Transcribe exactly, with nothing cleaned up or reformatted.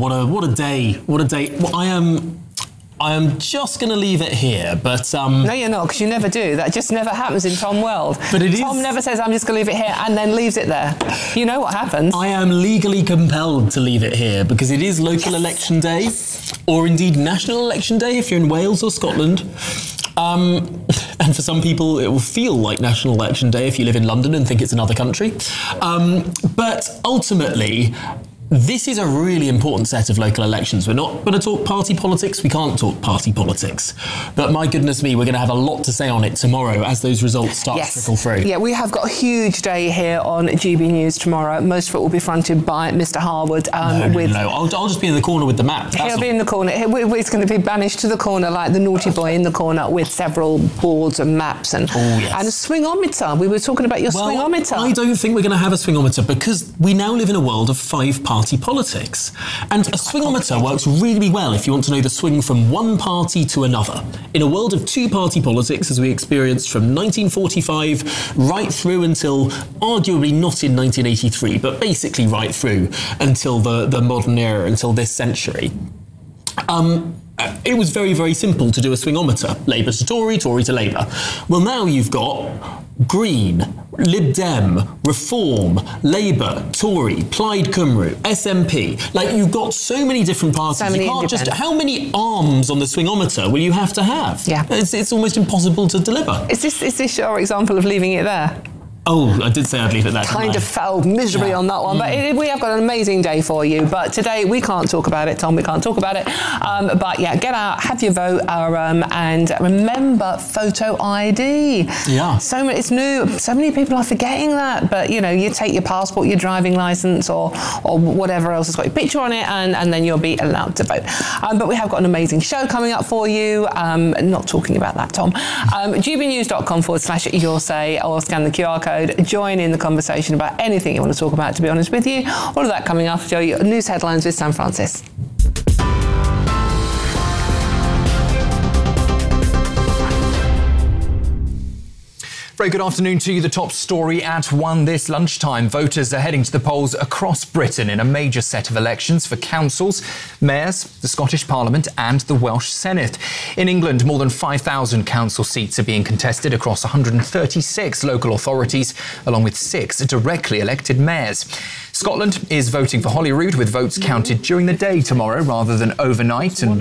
what a what a day! What a day! Well, I am. I am just going to leave it here, but... Um, no, you're not, because you never do. That just never happens in Tom World. But it Tom is... never says, I'm just going to leave it here, and then leaves it there. You know what happens. I am legally compelled to leave it here, because it is local yes. election day, or indeed national election day if you're in Wales or Scotland. Um, and for some people, it will feel like national election day if you live in London and think it's another country. Um, but ultimately... This is a really important set of local elections. We're not going to talk party politics. We can't talk party politics. But my goodness me, we're going to have a lot to say on it tomorrow as those results start yes. to trickle through. Yeah, we have got a huge day here on G B News tomorrow. Most of it will be fronted by Mister Harwood. Um, no, no, with no. I'll, I'll just be in the corner with the map. That's he'll all. be in the corner. He's going to be banished to the corner like the naughty boy in the corner with several boards and maps and, oh, yes. and a swingometer. We were talking about your well, swingometer. I don't think we're going to have a swingometer because we now live in a world of five-party politics. And a swingometer works really well if you want to know the swing from one party to another. In a world of two-party politics, as we experienced from nineteen forty-five right through until, arguably not in nineteen eighty-three, but basically right through until the, the modern era, until this century. Um, it was very, very simple to do a swingometer. Labour to Tory, Tory to Labour. Well, now you've got Green, Lib Dem, Reform, Labour, Tory, Plaid Cymru, S N P. Like, you've got so many different parties. So many you can't just... How many arms on the swingometer will you have to have? Yeah. It's, it's almost impossible to deliver. Is this, is this your example of leaving it there? Oh, I did say I'd leave it there. Kind of fell miserably yeah. on that one, mm. but it, we have got an amazing day for you. But today we can't talk about it, Tom. We can't talk about it. Um, but yeah, get out, have your vote, um, and remember photo I D. Yeah. So many, it's new. So many people are forgetting that. But you know, you take your passport, your driving license, or or whatever else has got your picture on it, and, and then you'll be allowed to vote. Um, but we have got an amazing show coming up for you. Um, not talking about that, Tom. Um, gbnews.com forward slash your say, or scan the Q R code. Join in the conversation about anything you want to talk about, to be honest with you. All of that coming after your news headlines with Sam Francis. Very good afternoon to you. The top story at one this lunchtime. Voters are heading to the polls across Britain in a major set of elections for councils, mayors, the Scottish Parliament and the Welsh Senedd. In England, more than five thousand council seats are being contested across one hundred thirty-six local authorities, along with six directly elected mayors. Scotland is voting for Holyrood, with votes counted during the day tomorrow rather than overnight, and